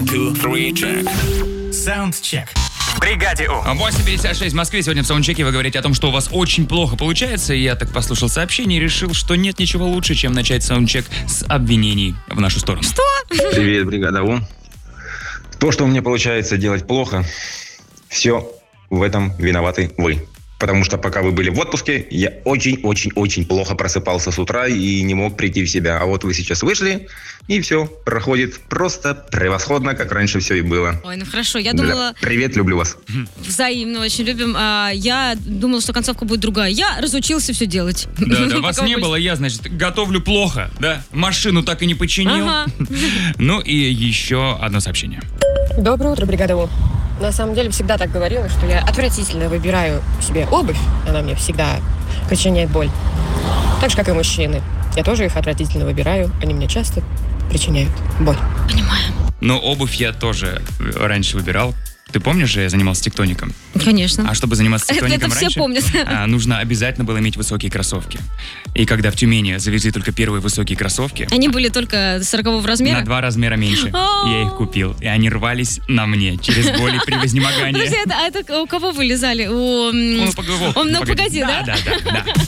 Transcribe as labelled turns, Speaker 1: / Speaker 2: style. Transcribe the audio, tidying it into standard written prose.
Speaker 1: 2, 3, check.
Speaker 2: Soundcheck.
Speaker 3: В бригаде У.
Speaker 4: 8:56 в Москве. Сегодня в саундчеке вы говорите о том, что у вас очень плохо получается. И я так послушал сообщение и решил, что нет ничего лучше, чем начать саундчек с обвинений в нашу сторону.
Speaker 3: Что?
Speaker 5: Привет, бригада У. То, что у меня получается делать плохо, все в этом виноваты вы. Потому что пока вы были в отпуске, я очень-очень-очень плохо просыпался с утра и не мог прийти в себя. А вот вы сейчас вышли, и все проходит просто превосходно, как раньше все и было.
Speaker 3: Ой, ну хорошо, я думала...
Speaker 5: Привет, люблю вас.
Speaker 3: Взаимно очень любим. Я думала, что концовка будет другая. Я разучился все делать.
Speaker 4: Да, вас не было, я, значит, готовлю плохо, да? Машину так и не починил.
Speaker 3: Ага.
Speaker 4: Ну и еще одно сообщение.
Speaker 6: Доброе утро, бригада У. На самом деле всегда так говорила, что я отвратительно выбираю себе обувь. Она мне всегда причиняет боль. Так же, как и мужчины. Я тоже их отвратительно выбираю. Они мне часто причиняют боль.
Speaker 3: Понимаю.
Speaker 4: Но обувь я тоже раньше выбирал. Ты помнишь же, я занимался тектоником?
Speaker 3: Конечно.
Speaker 4: А чтобы заниматься тектоником
Speaker 3: Это все
Speaker 4: раньше,
Speaker 3: помнят.
Speaker 4: нужно обязательно было иметь высокие кроссовки. И когда в Тюмени завезли только первые высокие кроссовки,
Speaker 3: Они были только 40-го размера?
Speaker 4: на 2 размера меньше, я их купил. И они рвались на мне через боль и превознемогание.
Speaker 3: Подожди, а это у кого вылезали?
Speaker 4: Ну, погоди,
Speaker 3: Погоди, да?
Speaker 4: Да.